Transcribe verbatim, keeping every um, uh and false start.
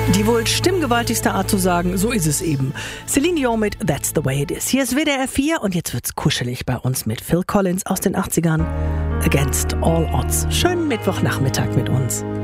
Die wohl stimmgewaltigste Art zu sagen, so ist es eben. Celine Dion mit That's the way it is. Hier ist W D R vier und jetzt wird's kuschelig bei uns mit Phil Collins aus den achtzigern. Against all odds. Schönen Mittwochnachmittag mit uns.